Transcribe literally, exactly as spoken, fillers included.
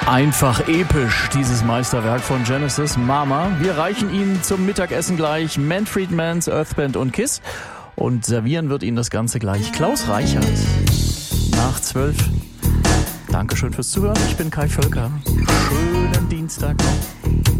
Einfach episch, dieses Meisterwerk von Genesis, Mama. Wir reichen Ihnen zum Mittagessen gleich Manfred Mann's Earthband und Kiss. Und servieren wird Ihnen das Ganze gleich Klaus Reichert. Nach zwölf. Dankeschön fürs Zuhören. Ich bin Kai Völker. Schönen Dienstag noch.